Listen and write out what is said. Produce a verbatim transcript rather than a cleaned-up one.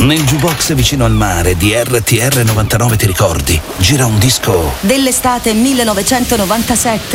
Nel jukebox vicino al mare di R T R novantanove, ti ricordi? Gira un disco dell'estate millenovecentonovantasette.